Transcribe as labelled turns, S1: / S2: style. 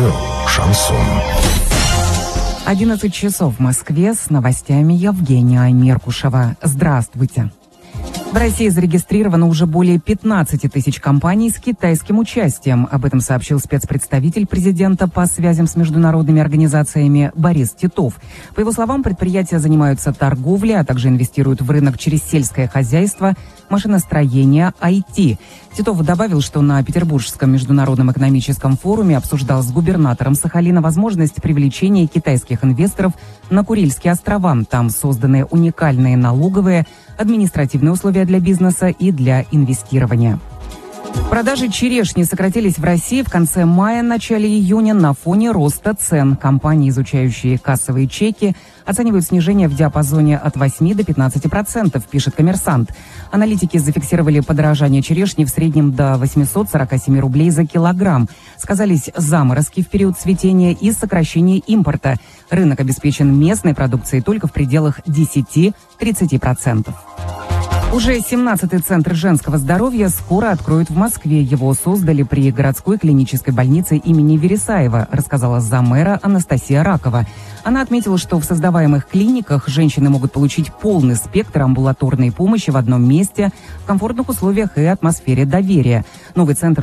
S1: Радио «Шансон».
S2: 11 часов в Москве, с новостями Евгения Меркушева. Здравствуйте. В России зарегистрировано уже более 15 тысяч компаний с китайским участием. Об этом сообщил спецпредставитель президента по связям с международными организациями Борис Титов. По его словам, предприятия занимаются торговлей, а также инвестируют в рынок через сельское хозяйство, машиностроение, IT. Титов добавил, что на Петербургском международном экономическом форуме обсуждал с губернатором Сахалина возможность привлечения китайских инвесторов на Курильские острова. Там созданы уникальные налоговые, административные условия для бизнеса и для инвестирования. Продажи черешни сократились в России в конце мая, начале июня на фоне роста цен. Компании, изучающие кассовые чеки, оценивают снижение в диапазоне от 8 до 15%, пишет «Коммерсант». Аналитики зафиксировали подорожание черешни в среднем до 847 рублей за килограмм. Сказались заморозки в период цветения и сокращение импорта. Рынок обеспечен местной продукцией только в пределах 10-30%. Уже 17-й центр женского здоровья скоро откроют в Москве. Его создали при городской клинической больнице имени Вересаева, рассказала заммэра Анастасия Ракова. Она отметила, что в создаваемых клиниках женщины могут получить полный спектр амбулаторной помощи в одном месте, в комфортных условиях и атмосфере доверия. Новый центр